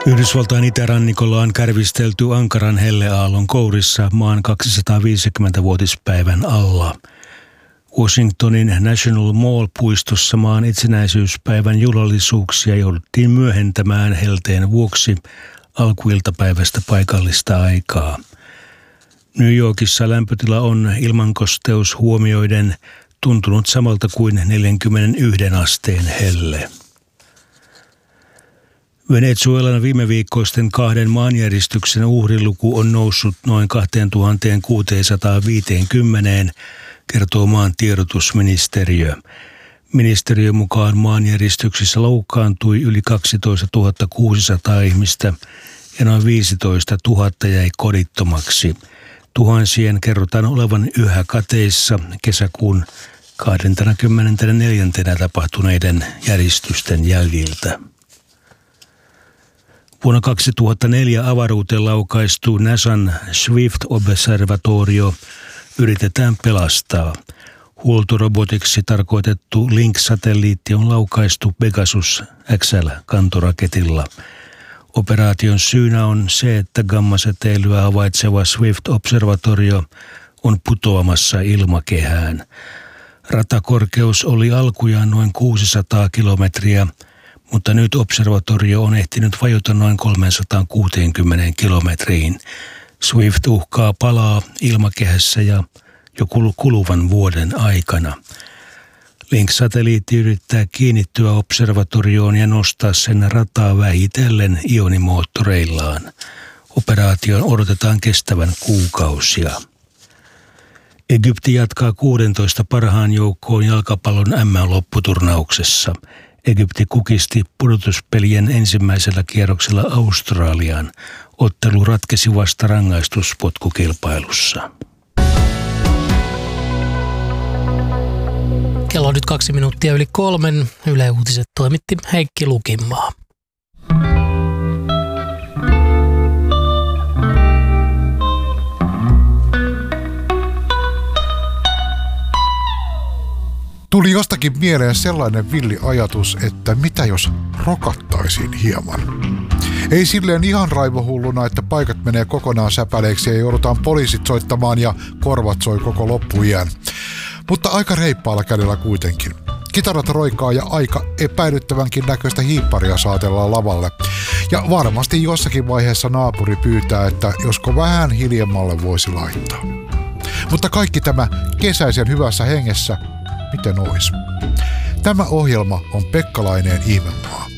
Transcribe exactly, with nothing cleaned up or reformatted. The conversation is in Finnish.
Yhdysvaltain itärannikolla on kärvistelty ankaran helleaallon kourissa maan kaksisataaviisikymmentä-vuotispäivän alla. Washingtonin National Mall-puistossa maan itsenäisyyspäivän juhlallisuuksia jouduttiin myöhentämään helteen vuoksi alkuiltapäivästä paikallista aikaa. New Yorkissa lämpötila on ilmankosteus huomioiden tuntunut samalta kuin neljäkymmentäyksi asteen helle. Venezuelan viimeviikkoisten kahden maanjäristyksen uhriluku on noussut noin kaksituhattakuusisataaviisikymmentä, kertoo maan tiedotusministeriö. Ministeriön mukaan maanjäristyksissä loukkaantui yli kaksitoistatuhatta kuusisataa ihmistä ja noin viisitoistatuhatta jäi kodittomaksi. Tuhansien kerrotaan olevan yhä kateissa kesäkuun kaksikymmentäneljä tapahtuneiden järistysten jäljiltä. Vuonna kaksituhattaneljä avaruuteen laukaistu NASAn Swift-observatorio yritetään pelastaa. Huoltorobotiksi tarkoitettu Link-satelliitti on laukaistu Pegasus X L-kantoraketilla. Operaation syynä on se, että gammasäteilyä havaitseva Swift-observatorio on putoamassa ilmakehään. Ratakorkeus oli alkujaan noin kuusisataa kilometriä, mutta nyt observatorio on ehtinyt vajota noin kolmesataakuusikymmentä kilometriin. Swift uhkaa palaa ilmakehässä ja jo kuluvan vuoden aikana. Link-satelliitti yrittää kiinnittyä observatorioon ja nostaa sen rataa vähitellen ionimoottoreillaan. Operaation odotetaan kestävän kuukausia. Egypti jatkaa kuudentoista parhaan joukkoon jalkapallon M M-lopputurnauksessa. Egypti kukisti pudotuspelien ensimmäisellä kierroksella Australiaan. Ottelu ratkesi vasta rangaistuspotkukilpailussa. Kello on nyt kaksi minuuttia yli kolmen. Yle Uutiset toimitti Heikki Lukinmaa. Tuli jostakin mieleen sellainen villi ajatus, että mitä jos rokattaisiin hieman. Ei silleen ihan raivohulluna, että paikat menee kokonaan säpäleiksi ja joudutaan poliisit soittamaan ja korvat soi koko loppuiän. Mutta aika reippaalla kädellä kuitenkin. Kitarat roikaa ja aika epäilyttävänkin näköistä hiipparia saatellaan lavalle. Ja varmasti jossakin vaiheessa naapuri pyytää, että josko vähän hiljemmalle voisi laittaa. Mutta kaikki tämä kesäisen hyvässä hengessä, miten ois? Tämä ohjelma on Pekka Laineen Ihmemaa.